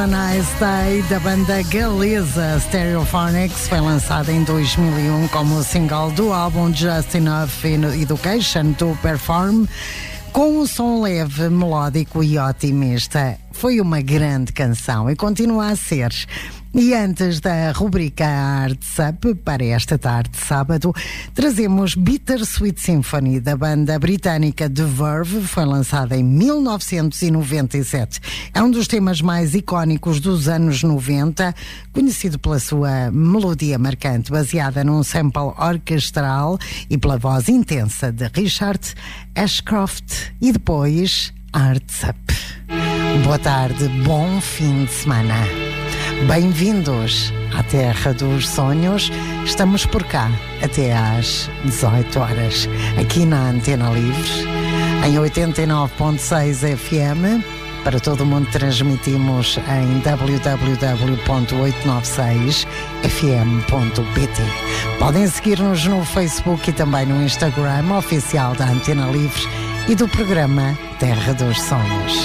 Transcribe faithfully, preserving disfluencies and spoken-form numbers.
Nice Day, da banda galesa Stereophonics, foi lançada em dois mil e um como single do álbum Just Enough Education to Perform, com um som leve, melódico e otimista. Foi uma grande canção e continua a ser. E antes da rubrica Arts Up, para esta tarde de sábado, trazemos Bittersweet Symphony, da banda britânica The Verve. Foi lançada em mil novecentos e noventa e sete. É um dos temas mais icónicos dos anos noventa, conhecido pela sua melodia marcante, baseada num sample orquestral e pela voz intensa de Richard Ashcroft. E depois, Arts Up. Boa tarde, bom fim de semana. Bem-vindos à Terra dos Sonhos. Estamos por cá até às dezoito horas, aqui na Antena Livre, em oitenta e nove ponto seis F M. Para todo o mundo transmitimos em w w w ponto oitocentos e noventa e seis f m ponto p t. Podem seguir-nos no Facebook e também no Instagram oficial da Antena Livre e do programa Terra dos Sonhos.